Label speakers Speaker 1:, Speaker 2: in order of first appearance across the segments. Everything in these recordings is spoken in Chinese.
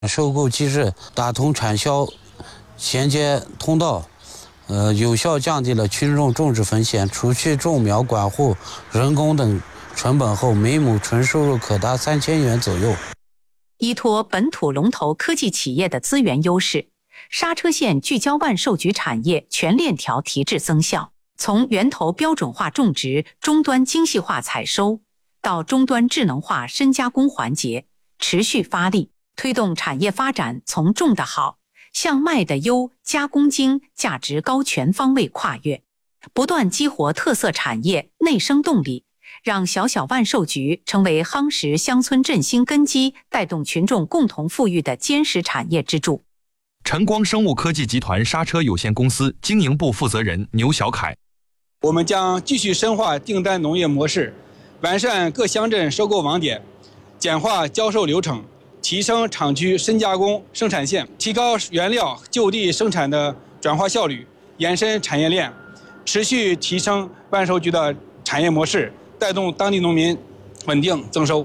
Speaker 1: 收购机制打通产销衔接通道，有效降低了群众种植风险，除去种苗、管护、人工等成本后，每亩纯收入可达3000元左右。
Speaker 2: 依托本土龙头科技企业的资源优势，刹车县聚焦万寿菊产业全链条提质增效，从源头标准化种植、终端精细化采收到终端智能化深加工环节，持续发力，推动产业发展从种的好向卖的优、加工精、价值高全方位跨越，不断激活特色产业内生动力，让小小万寿菊成为夯实乡村振兴根基、带动群众共同富裕的坚实产业支柱。
Speaker 3: 晨光生物科技集团刹车有限公司经营部负责人牛小凯：
Speaker 4: 我们将继续深化订单农业模式，完善各乡镇收购网点，简化销售流程，提升厂区深加工生产线，提高原料就地生产的转化效率，延伸产业链，持续提升万寿菊的产业模式，带动当地农民稳定增收。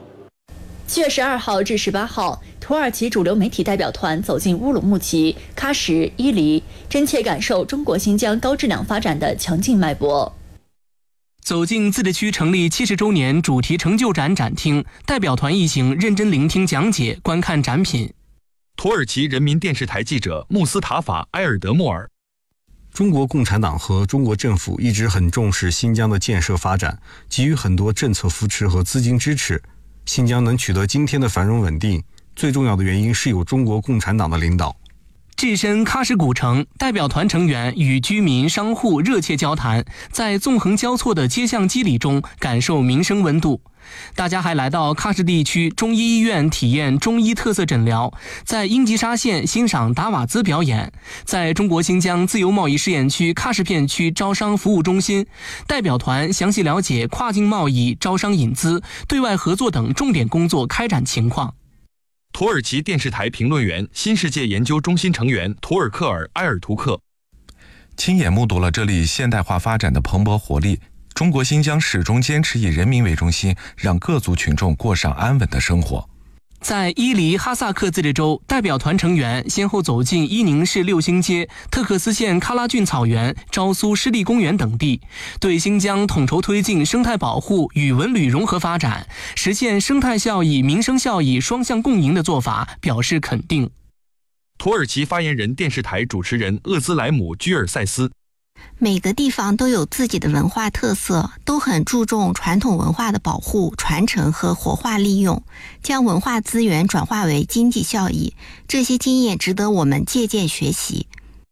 Speaker 5: 7月12号至18号，土耳其主流媒体代表团走进乌鲁木齐、喀什、伊犁，真切感受中国新疆高质量发展的强劲脉搏。
Speaker 6: 走进自治区成立70周年主题成就展展厅，代表团一行认真聆听讲解，观看展品。
Speaker 3: 土耳其人民电视台记者穆斯塔法·埃尔德莫尔：
Speaker 7: 中国共产党和中国政府一直很重视新疆的建设发展，给予很多政策扶持和资金支持。新疆能取得今天的繁荣稳定，最重要的原因是有中国共产党的领导。
Speaker 6: 置身喀什古城，代表团成员与居民、商户热切交谈，在纵横交错的街巷机理中感受民生温度。大家还来到喀什地区中医医院体验中医特色诊疗，在英吉沙县欣赏达瓦兹表演，在中国新疆自由贸易试验区喀什片区招商服务中心，代表团详细了解跨境贸易、招商引资、对外合作等重点工作开展情况。
Speaker 3: 土耳其电视台评论员、新世界研究中心成员图尔克尔·埃尔图克：
Speaker 8: 亲眼目睹了这里现代化发展的蓬勃活力。中国新疆始终坚持以人民为中心，让各族群众过上安稳的生活。
Speaker 6: 在伊犁哈萨克自治州，代表团成员先后走进伊宁市六星街、特克斯县喀拉峻草原、昭苏湿地公园等地，对新疆统筹推进生态保护与文旅融合发展，实现生态效益、民生效益双向共赢的做法表示肯定。
Speaker 3: 土耳其发言人、电视台主持人厄兹莱姆·居尔塞斯：
Speaker 9: 每个地方都有自己的文化特色，都很注重传统文化的保护、传承和活化利用，将文化资源转化为经济效益，这些经验值得我们借鉴学习。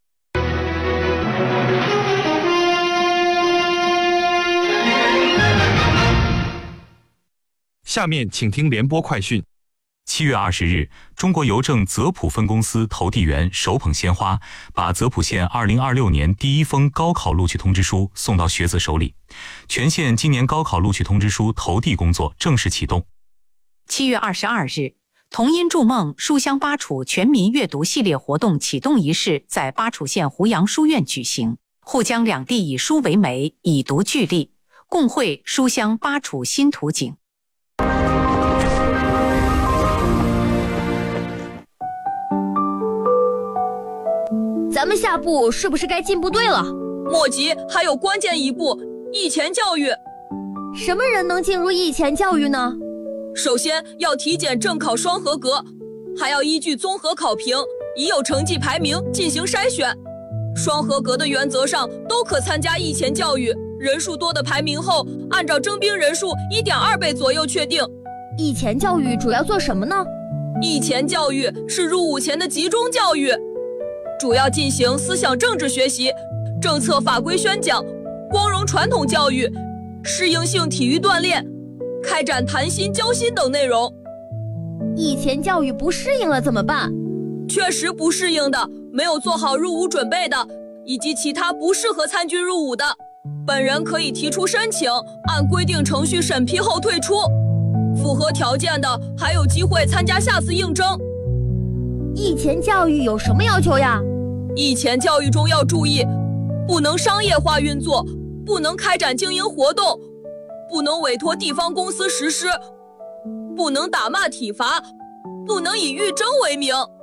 Speaker 3: 下面请听联播快讯。
Speaker 10: 7月20日，中国邮政泽普分公司投递员手捧鲜花，把泽普县2026年第一封高考录取通知书送到学子手里。全县今年高考录取通知书投递工作正式启动。
Speaker 2: 7月22日，同音筑梦书香巴楚全民阅读系列活动启动仪式在巴楚县胡杨书院举行，沪江两地以书为媒，以读聚力，共绘书香巴楚新图景。
Speaker 11: 咱们下步是不是该进部队了？
Speaker 12: 莫急，还有关键一步，役前教育。
Speaker 11: 什么人能进入役前教育呢？
Speaker 12: 首先要体检正考双合格，还要依据综合考评、已有成绩排名进行筛选。双合格的原则上都可参加役前教育，人数多的排名后，按照征兵人数1.2倍左右确定。
Speaker 11: 役前教育主要做什么呢？
Speaker 12: 役前教育是入伍前的集中教育。主要进行思想政治学习、政策法规宣讲、光荣传统教育、适应性体育锻炼、开展谈心交心等内容。
Speaker 11: 役前教育不适应了怎么办？
Speaker 12: 确实不适应的，没有做好入伍准备的，以及其他不适合参军入伍的，本人可以提出申请，按规定程序审批后退出。符合条件的还有机会参加下次应征。
Speaker 11: 役前教育有什么要求呀？
Speaker 12: 役前教育中要注意，不能商业化运作，不能开展经营活动，不能委托地方公司实施，不能打骂体罚， 不能以育征为名。